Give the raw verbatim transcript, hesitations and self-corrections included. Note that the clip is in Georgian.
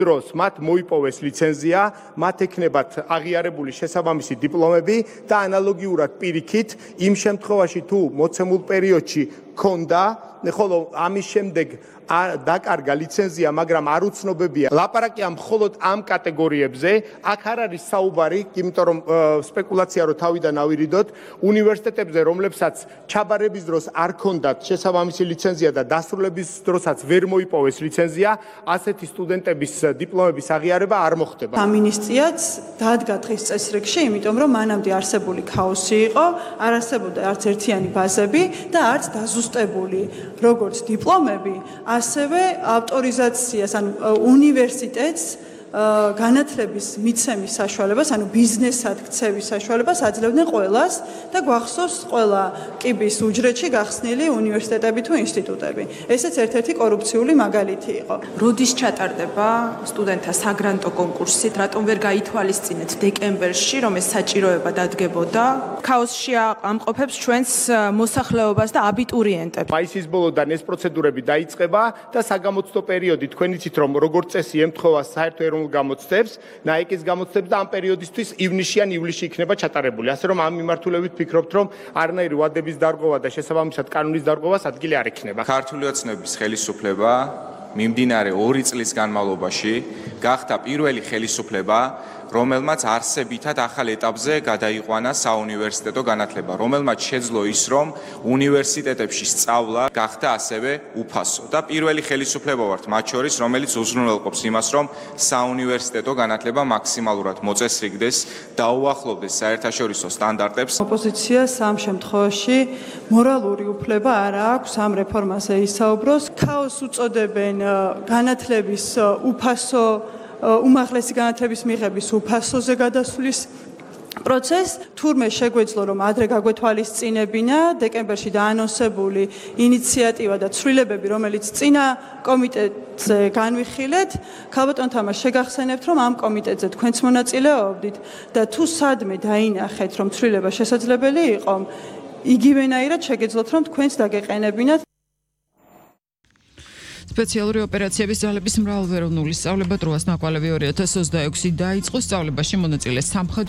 დროს მათ მოიპოვეს ლიცენზია, მათ ექნებათ აღიარებული შესაბამისი დიპლომები და ანალოგიურად პირიქით, იმ შემთხვევაში თუ მოცემულ პერიოდში ქონდა, ხოლო ამის შემდეგ დაკარგა ლიცენზია, მაგრამ არ უცნობებია. ლაპარაკია მხოლოდ ამ კატეგორიებზე, აქ არ არის საუბარი, იმიტომ რომ სპეკულაცია რო თავიდან ავირიდოთ, უნივერსიტეტებზე, რომლებსაც ჩაბარების დროს არ ქონდათ შესაბამისი ლიცენზია და დასრულების დროსაც ვერ მოიპოვეს ლიცენზია, ასეთი სტუდენტების დიპლომების აღიარება არ მოხდება. სამინისტროც დადგა დღის წესრიგში, იმიტომ რომ მანამდე არსებული ქაოსი იყო, არ არსებობდა არც ერთიანი ბაზები და არც დაზუსტებული როგორც დიპლომები, ასევე ავტორიზაციას, ანუ უნივერსიტეტს განათლების მიცემის საშუალებას, ანუ ბიზნესად ქცევის საშუალებას აძლევდნენ ყველას და გვახსოვს ყველა კიბის უჯრედში გახსნილი უნივერსიტეტები თუ ინსტიტუტები. ესეც ერთ-ერთი კორუფციული მაგალითი იყო. როდის ჩატარდება სტუდენტთა საგრანტო კონკურსი, რატომ ვერ გაითვალისწინეთ დეკემბერში, რომ ეს საჭიროება დადგებოდა? ქაოსში ამყოფებს ჩვენს მოსახლეობას და აბიტურიენტებს. მაისის ბოლოდან ეს პროცედურები დაიწყება და საგამოცდო პერიოდი თქვენ იცით რომ როგორც წესი ემთხვევა საერთო ეროვნულ გამოცდებს, ნაიკის გამოცდებს და ამ პერიოდისთვის ივნისში ან ივლისში იქნება ჩატარებული. ასე რომ ამ მიმართულებით ფიქრობთ რომ არანაირი ვადების დარღვევა და შესაბამისად კანონის დარღვევას ადგილი არ ექნება. ქართული ოცნების ხელისუფლება მიმდინარე ორი წლის განმავლობაში გახდა პირველი ხელისუფლება, რომელმაც არსებითად ახალ ეტაპზე გადაიყვანა საუნივერსიტეტო განათლება, რომელმაც შეძლო ის, რომ უნივერსიტეტებში სწავლა გახდა ასევე უფასო და პირველი ხელისუფლება ვართ მათ შორის, რომელიც უზრუნველყოფს იმას, რომ საუნივერსიტეტო განათლება მაქსიმალურად მოწესრიგდეს და უახლოვდეს საერთაშორისო სტანდარტებს. ოპოზიციას ამ შემთხვევაში მორალური უფლება არ აქვს ამ რეფორმაზე ისაუბროს. ქაოსს უწოდებენ განათლების უფასო უმაღლესი განათლების მიღების უფასოზე გადასვლის პროცესს. თურმე შეგვეძლო რომ ადრე გაგვეთვალისწინებინა დეკემბერში დაანონსებული ინიციატივა და ცვლილებები, რომელიც წინა კომიტეტზე განვიხილეთ, ქალბატონ თამარ შეგახსენებთ, რომ ამ კომიტეტზე თქვენც მონაწილეობდით და თუ სადმე დაინახეთ, რომ ცვლილება შესაძლებელი იყო, იგივენაირად შეგეძლოთ, რომ თქვენც დაგეყენებინათ. სპეციალური ოპერაციების ძალების მრავალვეროვნული სწავლება დროას ნაკვალევი ორი ათას ოცდაექვსი დაიწყო. სწავლებაში მონაწილე სამხედრო